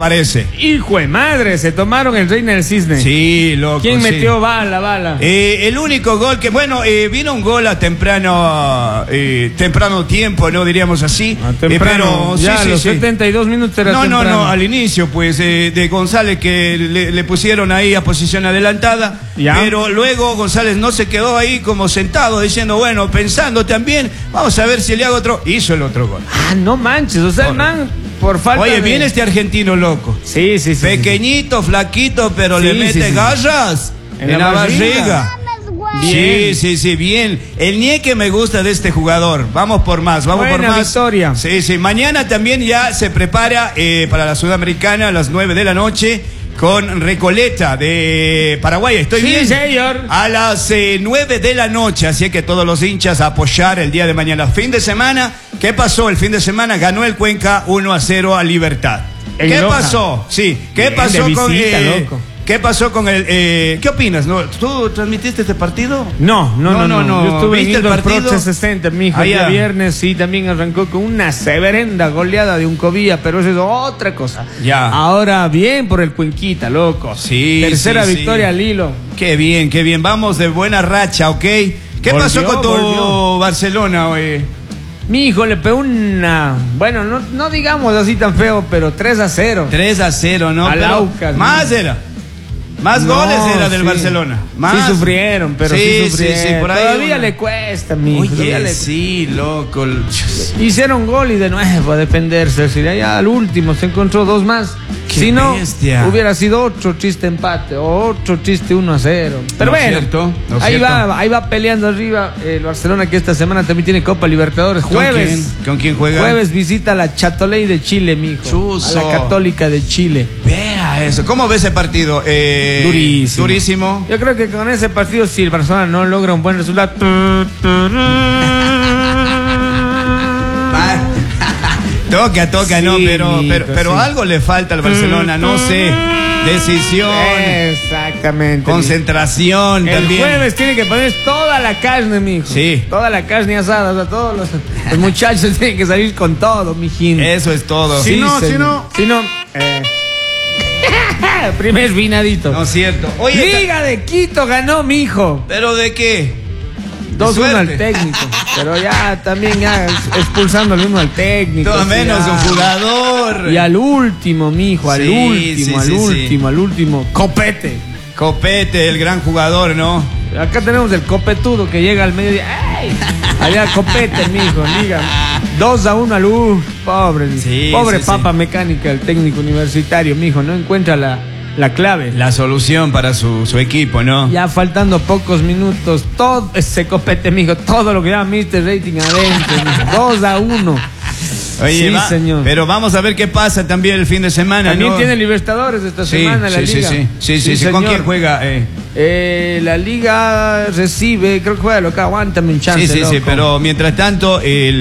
aparece. Hijo de madre, se tomaron el Reina del Cisne. Sí, loco. ¿Quién sí. metió bala? El único gol que, bueno, vino un gol a temprano tiempo, ¿no? Diríamos así. Temprano, pero ya los 72 minutos era temprano. No, al inicio, pues, de González que le pusieron ahí a posición adelantada. ¿Ya? Pero luego González no se quedó ahí como sentado diciendo, bueno, pensando también, vamos a ver si le hago otro. Hizo el otro gol. Ah, no manches, o sea, el man, por falta Oye, de... viene este argentino loco. Sí. Pequeñito, flaquito, pero Sí, le mete sí. garras en la barriga. Bien. Sí, bien. El nieque me gusta de este jugador. Vamos por más, Buena por más. victoria. Sí. Mañana también ya se prepara para la Sudamericana a las 9 de la noche con Recoleta de Paraguay. ¿Estoy bien? Sí, señor. A las 9 de la noche. Así que todos los hinchas a apoyar el día de mañana. Fin de semana. ¿Qué pasó el fin de semana? Ganó el Cuenca 1-0 a Libertad. ¿Qué pasó? Sí. ¿Qué Bien, pasó de con visita, loco. ¿Qué pasó con el... ¿Qué opinas? ¿No? ¿Tú transmitiste este partido? No. Yo estuve ¿Viste en el Indoor Pro partido? 60, mijo. El día viernes sí, también arrancó con una severenda goleada de un Cobía, pero eso es otra cosa. Ya. Ahora bien por el Cuenquita, loco. Sí. Tercera sí. victoria al hilo. Qué bien. Vamos de buena racha, ¿ok? ¿Qué pasó con tu Barcelona, hoy? Mi hijo le pegó una... Bueno, no digamos así tan feo, pero 3-0. 3-0, ¿no? Al Aucas, más ¿no? era. Más goles era del Barcelona. Más. Sí sufrieron, pero sí sufrieron. Sí, por ahí todavía le cuesta, mijo. Oye, sí, loco. Hicieron gol y de nuevo a defenderse. Si de allá al último se encontró dos más. Qué si no, bestia. hubiera sido otro triste empate o otro triste 1-0. Pero No, bueno, cierto, no, ahí cierto. va peleando arriba el Barcelona, que esta semana también tiene Copa Libertadores. Jueves. ¿Con quién juega? Jueves visita a la Chatoley de Chile, mijo. Chuzo. A la Católica de Chile. Vea eso. ¿Cómo ves ese partido? Durísimo. Yo creo que con ese partido, si el Barcelona no logra un buen resultado. Toca, Sí, no, pero sí. algo le falta al Barcelona, no sé. Decisión, Exactamente. concentración El también. jueves tiene que poner toda la carne, mijo. Sí. Toda la carne asada, o sea, todos los muchachos tienen que salir con todo, mijín. Eso es todo. Si no, primer vinadito. No es cierto. Oye, Liga de Quito ganó, mijo. ¿pero de qué? 2-1 al técnico. Pero ya también expulsándole uno al técnico. Todo sí, menos ya. un jugador. Y al último, mijo, al Sí, último. Copete, el gran jugador, ¿no? Acá tenemos el copetudo que llega al mediodía. ¡Ay! Allá Copete, mijo, liga. 2-1 al pobre. Sí, pobre sí, papa mecánica, el técnico universitario, mijo, no encuentra la clave. La solución para su equipo, ¿no? Ya faltando pocos minutos, todo ese Copete, mijo, todo lo que llama Mr. Rating adentro, 2-1. Oye, sí, señor. Pero vamos a ver qué pasa también el fin de semana, También ¿no? tiene Libertadores esta semana la liga. Sí. ¿Con señor. quién juega? La liga recibe, creo que juega local, aguántame un chance. Sí, loco. pero mientras tanto,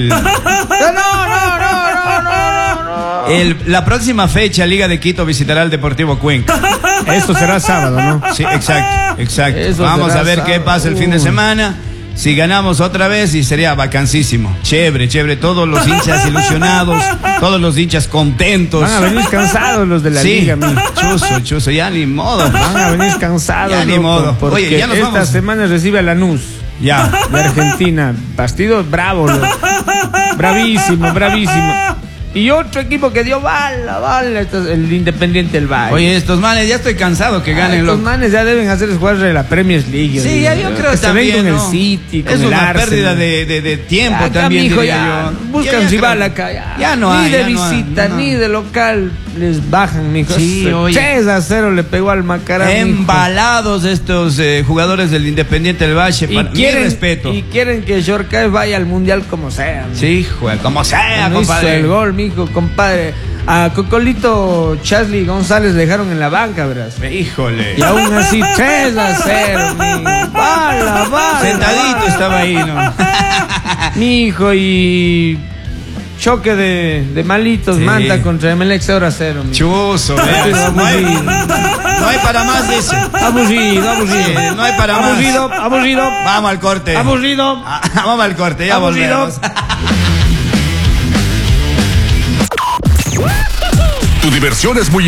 la próxima fecha, Liga de Quito visitará al Deportivo Cuenca. Esto será sábado, ¿no? Sí, exacto. Eso Vamos será a ver qué sábado. pasa el fin de semana. Si ganamos otra vez y sería vacancísimo. Chévere. Todos los hinchas ilusionados, todos los hinchas contentos. Van a venir cansados los de la liga, mijo. Chuzo, ya ni modo. Van a venir cansados, Ya ni loco, modo. porque Oye, ya nos esta vamos. semana recibe a Lanús. Ya. De Argentina. Partido bravo, loco. Bravísimo. Y otro equipo que dio bala, esto es el Independiente del Valle. Oye, estos manes, ya estoy cansado que ganen. Estos manes ya deben hacerles jugar la Premier League. Sí, ya yo creo que también, se ven con ¿no? el City, con es el una Arsenal. pérdida de tiempo Acá, también, mijo, diría ya yo. buscan Ya rival creo. acá. Ya no hay. Ni de ya no hay, visita, no ni hay. de local les bajan, mijo. Sí, oye. 3-0 le pegó al Macará. Embalados estos jugadores del Independiente del Valle. Y Mi respeto. Y quieren que Yorcaez vaya al Mundial como sea. mijo. Sí, juega como sea, No hizo compadre. el gol, mijo, compadre. A Cocolito Charlie González le dejaron en la banca, verás. Híjole. Y aún así 3-0, mijo. Bala. Sentadito estaba ahí, ¿no? Mi hijo, y choque de malitos, Sí. Manta contra Emelec 0-0. Chuzo, ¿ves? No hay para más, dice. Aburrido. Sí, no hay para más. Aburrido. Vamos al corte. Aburrido. Vamos al corte, ya Aburrido. volvemos. Tu diversión es muy